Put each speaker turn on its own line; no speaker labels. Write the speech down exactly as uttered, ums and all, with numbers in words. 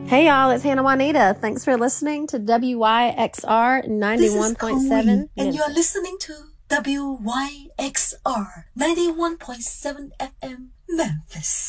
Hey y'all, it's Hannah Juanita. Thanks for listening to W Y X R ninety-one point seven.
And you're listening to W Y X R ninety-one point seven F M Memphis.